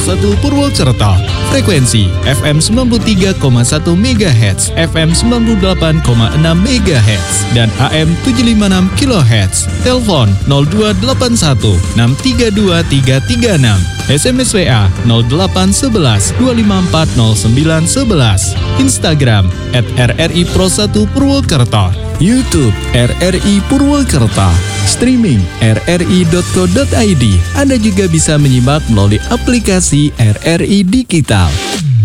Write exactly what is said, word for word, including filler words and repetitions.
satu Purwokerto. Frekuensi F M sembilan puluh tiga koma satu megahertz, F M sembilan puluh delapan koma enam megahertz, dan A M tujuh ratus lima puluh enam kilohertz. Telepon nol dua delapan satu enam tiga dua tiga tiga enam. S M S W A nol delapan satu satu dua lima empat nol sembilan satu satu. Instagram at R R I Pro satu Purwokerto. YouTube R R I Purwokerto. Streaming r r i dot co dot i d. Anda juga bisa menyimak melalui aplikasi R R I Digital.